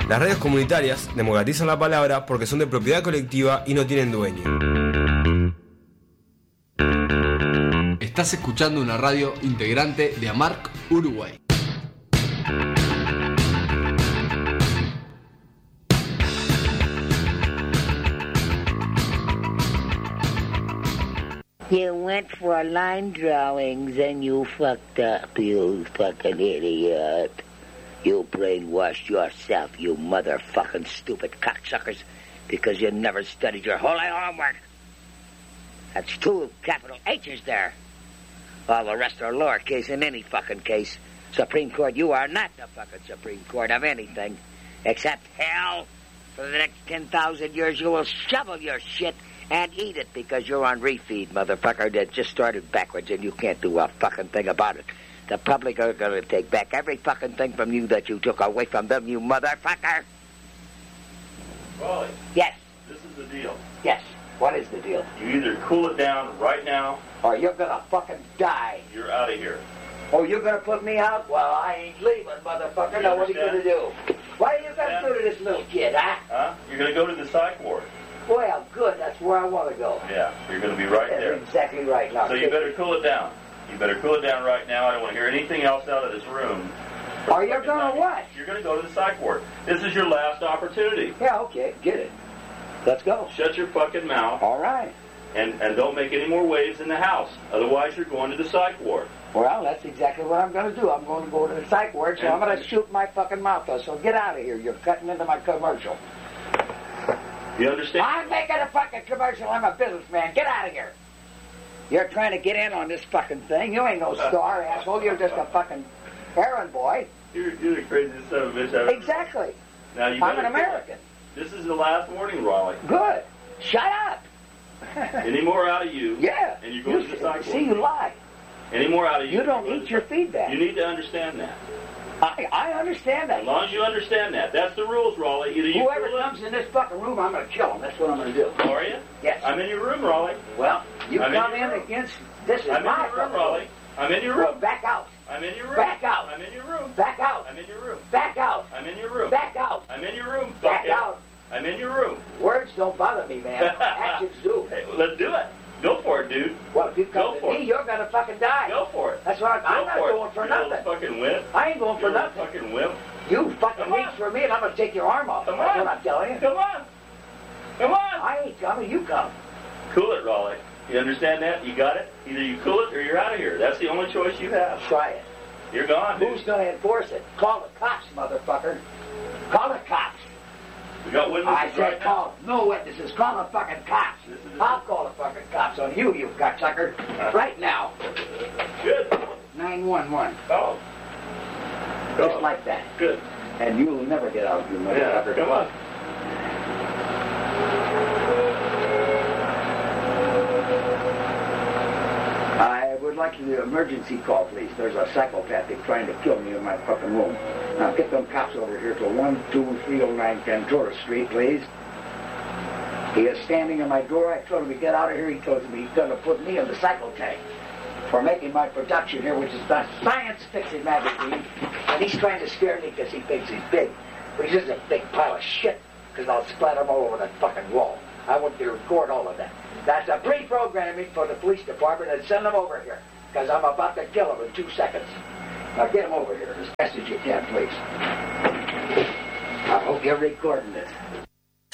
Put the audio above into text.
Las radios comunitarias democratizan la palabra porque son de propiedad colectiva y no tienen dueño. Estás escuchando una radio integrante de AMARC Uruguay. You went for line drawings and you fucked up, you fucking idiot. You brainwashed yourself, you motherfucking stupid cocksuckers, because you never studied your holy homework. That's 2 capital H's there. All the rest are lowercase in any fucking case. Supreme Court, you are not the fucking Supreme Court of anything. Except hell. For the next 10,000 years, you will shovel your shit and eat it because you're on refeed, motherfucker. That just started backwards and you can't do a fucking thing about it. The public are going to take back every fucking thing from you that you took away from them, you motherfucker. Wally. Yes. This is the deal. Yes. What is the deal? You either cool it down right now, or you're going to fucking die. You're out of here. Oh, you're going to put me out? Well, I ain't leaving, motherfucker. Now, what are you going to do? What are you going to do to this little kid, huh? Huh? You're going to go to the psych ward. Well, good. That's where I want to go. Yeah, you're going to be right there. That's exactly right. Now, so you better cool it down. You better cool it down right now. I don't want to hear anything else out of this room. Or you're going to what? You're going to go to the psych ward. This is your last opportunity. Yeah, okay. Get it. Let's go. Shut your fucking mouth. All right. And don't make any more waves in the house. Otherwise, you're going to the psych ward. Well, that's exactly what I'm going to do. I'm going to go to the psych ward, so I'm going to shoot my fucking mouth off. So get out of here. You're cutting into my commercial. You understand? I'm making a fucking commercial. I'm a businessman. Get out of here. You're trying to get in on this fucking thing. You ain't no star, asshole. You're just a fucking errand boy. You're the craziest son of a bitch I've ever. Exactly. Now I'm an American. This is the last warning, Raleigh. Good. Shut up. Any more out of you? Yeah. And you're going to the psych ward. See, you lie. Any more out of you? You don't eat your feedback. You need to understand that. I understand that. As long as you understand that. That's the rules, Raleigh. Either you Whoever comes in this fucking room, I'm going to kill him. That's what I'm going to do. Are you? Yes. I'm in your room, Raleigh. Well, you come in against... This is I'm my in your room, Raleigh. I'm in your room. Well, back out. I'm in your room. Back out. I'm in your room. Back out. I'm in your room. Back out. I'm in your room. Back out. I'm in your room. Back out. I'm in your room. Words don't bother me, man. Actions do. Hey, well, let's do it. Go for it, dude. Well, if you come to me, you're going to fucking die. Go for it. That's what I'm not going for nothing. You fucking wimp. I ain't going for nothing. Fucking wimp. You fucking reach for me and I'm going to take your arm off. Come That's on. what I'm telling you. Come on. Come on. I ain't coming. You come. Cool it, Raleigh. You understand that? You got it? Either you cool it or you're out of here. That's the only choice you have. Try it. You're gone, dude. Who's going to enforce it? Call the cops, motherfucker. Call the cops. We got witnesses I said right call. No witnesses. Call the fucking cops. I'll call the fucking cops on you, you cocksucker. Right now. Good. 911. Oh. Just like that. Good. And you'll never get out, you motherfucker. Yeah, come on. I would like the emergency call, please. There's a psychopathic trying to kill me in my fucking room. Now get them cops over here to 12309 Ventura Street, please. He is standing in my door. I told him to get out of here. He told me he's going to put me in the cycle tank for making my production here, which is the Science Fiction magazine. And he's trying to scare me because he thinks he's big. But he's just a big pile of shit, because I'll splatter him all over that fucking wall. I want to record all of that. That's a pre-programming for the police department, and send them over here, because I'm about to kill him in 2 seconds. Now get him over here as fast as you can, please. I hope you're recording this.